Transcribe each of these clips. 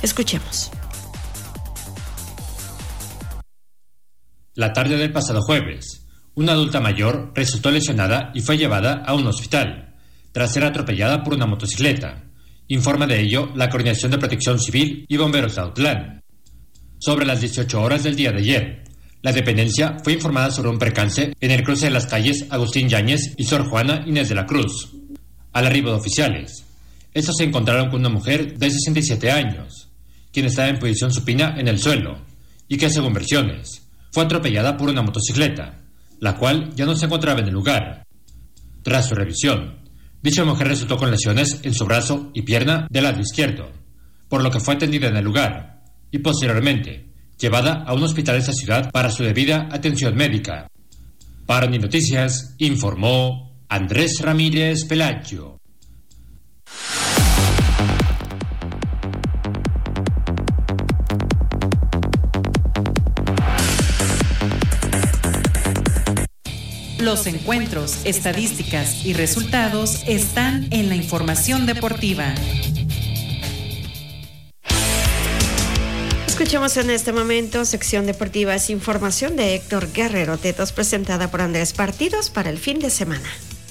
Escuchemos. La tarde del pasado jueves, una adulta mayor resultó lesionada y fue llevada a un hospital, tras ser atropellada por una motocicleta. Informa de ello la Coordinación de Protección Civil y Bomberos de Autlán. Sobre las 18 horas del día de ayer, la dependencia fue informada sobre un percance en el cruce de las calles Agustín Yáñez y Sor Juana Inés de la Cruz. Al arribo de oficiales, estos se encontraron con una mujer de 67 años, quien estaba en posición supina en el suelo, y que, según versiones, fue atropellada por una motocicleta, la cual ya no se encontraba en el lugar. Tras su revisión, dicha mujer resultó con lesiones en su brazo y pierna del lado izquierdo, por lo que fue atendida en el lugar y posteriormente llevada a un hospital de esta ciudad para su debida atención médica. Para Unинoticias, informó Andrés Ramírez Pelayo. Los encuentros, estadísticas y resultados están en la información deportiva. Escuchamos en este momento sección deportiva, es información de Héctor Guerrero Tetos, presentada por Andrés. Partidos para el fin de semana.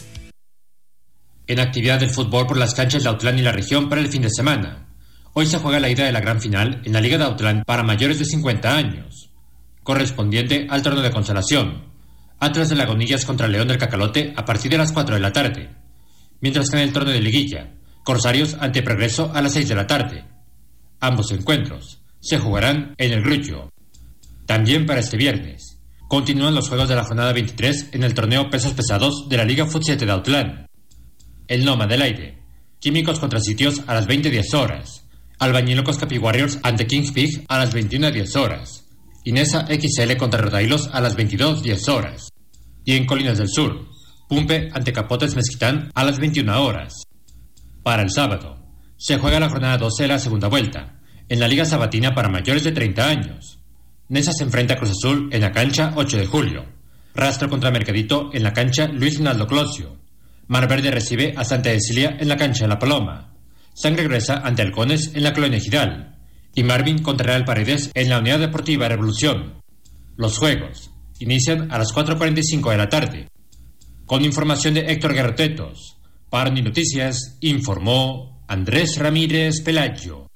En actividad del fútbol por las canchas de Autlán y la región para el fin de semana. Hoy se juega la ida de la gran final en la Liga de Autlán para mayores de 50 años, correspondiente al torneo de consolación. Atlas de Lagunillas contra León del Cacalote a partir de las 4 de la tarde, mientras que en el torneo de liguilla, Corsarios ante Progreso a las 6 de la tarde. Ambos encuentros se jugarán en el Grullo. También para este viernes, continúan los juegos de la jornada 23 en el torneo pesos pesados de la Liga Fut 7 de Autlán. El Noma del Aire, Químicos contra Sitios a las 20:10 horas, Albañilocos Capi Warriors ante Kings Pig a las 21:10 horas, Inesa XL contra Rodailos a las 22:10 horas. Y en Colinas del Sur, Pumpe ante Capotes Mezquitán a las 21 horas. Para el sábado, se juega la jornada 12 de la segunda vuelta, en la Liga Sabatina para mayores de 30 años. Nesa se enfrenta a Cruz Azul en la cancha 8 de julio. Rastro contra Mercadito en la cancha Luis Naldo Closio. Mar Verde recibe a Santa Cecilia en la cancha de La Paloma. Sangre Gruesa ante Halcones en la Colonia Gidal. Y Marvin contra Real Paredes en la Unidad Deportiva Revolución. Los juegos inician a las 4:45 de la tarde. Con información de Héctor Guerrero Tetos, para Uninoticias, informó Andrés Ramírez Pelayo.